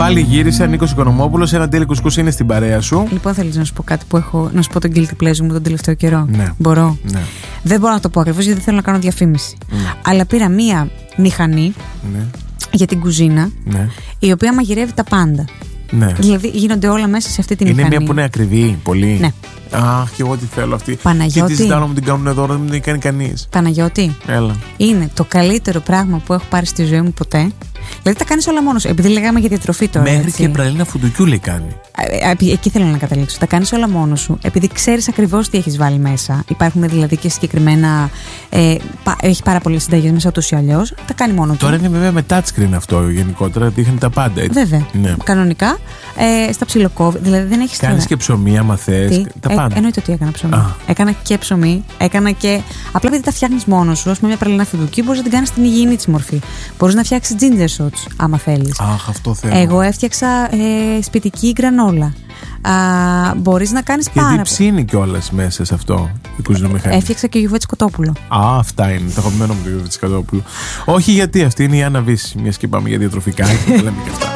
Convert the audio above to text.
Πάλι γύρισε Νίκος Οικονομόπουλος. Ένα τέλει κουσκούς είναι στην παρέα σου. Λοιπόν, θέλεις να σου πω κάτι που έχω. Να σου πω τον guilty pleasure μου τον τελευταίο καιρό? Ναι. Μπορώ? Ναι. Δεν μπορώ να το πω ακριβώς γιατί δεν θέλω να κάνω διαφήμιση. Ναι. Αλλά πήρα μία μηχανή Ναι. για την κουζίνα, Ναι. η οποία μαγειρεύει τα πάντα. Ναι. Δηλαδή γίνονται όλα μέσα σε αυτή τη μηχανή. Είναι μια που είναι ακριβή, πολύ. Ναι. Αχ, και εγώ τι θέλω αυτή. Παναγιώτη. Και τη ζητάω να μου την κάνουν εδώ, δεν μου την κάνει κανείς. Παναγιώτη, Έλα. είναι το καλύτερο πράγμα που έχω πάρει στη ζωή μου ποτέ. Δηλαδή τα κάνεις όλα μόνος σου. Επειδή λέγαμε για διατροφή τώρα. Μέχρι έτσι. και πραλίνα φουντουκιούλη κάνει. Εκεί θέλω να καταλήξω. Τα κάνεις όλα μόνος σου. Επειδή ξέρεις ακριβώς τι έχεις βάλει μέσα. Υπάρχουν δηλαδή και συγκεκριμένα. Έχει πάρα πολλές συνταγές μέσα ούτως ή αλλιώς. Τα κάνει μόνο του. Τώρα είναι βέβαια με touchscreen αυτό γενικότερα. Δείχνει τα πάντα έτσι. Βέβαια. Ναι. Κανονικά. Στα ψιλοκόβει. Δηλαδή δεν έχεις. Κάνεις και ψωμί, άμα θες. Τα πάντα. Εννοείται ότι έκανα ψωμί. Α. Έκανα και ψωμί. Έκανα και. Απλά επειδή τα φτιάχνεις μόνος σου, ας πούμε μια πραλίνα φουντουκί, μπορείς να την κάνεις στην υγιεινή της μορφή. Μπορείς να φτιάξεις ginger shots, άμα θέλεις. Αχ, αυτό θέλω. Εγώ έφτιαξα σπιτική γκρανόλα. Μπορείς να κάνεις Και πάρα. διψήνει κιόλας μέσα σε αυτό η κουζινομηχανή. Έφτιαξα και γιουβέτσι κοτόπουλο. Α, αυτά είναι. Τα αγαπημένο μου το Γιώργο Τσικαδόπουλο. Όχι γιατί αυτή είναι η Άννα Βύση. Μια και πάμε για διατροφικά και λέμε και αυτά.